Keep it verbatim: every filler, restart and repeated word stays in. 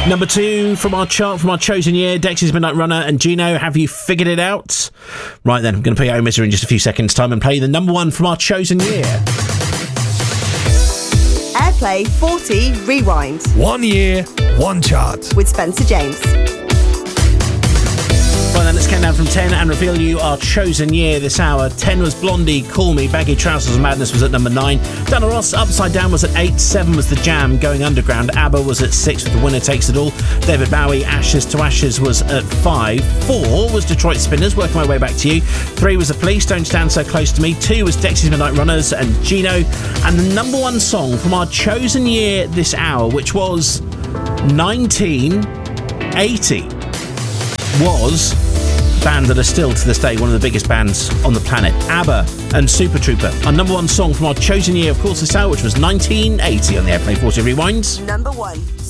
Number two from our chart, from our chosen year, Dexys Midnight Runner and Gino, Have You Figured It Out? Right then, I'm going to play Oh Misery in just a few seconds' time and play the number one from our chosen year. Airplay forty Rewind. One year, one chart. With Spencer James. Well then, let's count down from ten and reveal you our chosen year this hour. ten was Blondie, Call Me, Baggy Trousers and Madness was at number nine. Dana Ross, Upside Down was at eight. seven was The Jam, Going Underground. ABBA was at six with The Winner Takes It All. David Bowie, Ashes to Ashes was at five. four was Detroit Spinners, Working My Way Back to You. three was The Police, Don't Stand So Close to Me. two was Dexys Midnight Runners and Gino. And the number one song from our chosen year this hour, which was nineteen eighty, was a band that are still to this day one of the biggest bands on the planet, ABBA and Super Trooper. Our number one song from our chosen year, of course, this hour, which was nineteen eighty on the Airplay forty Rewinds. Number one.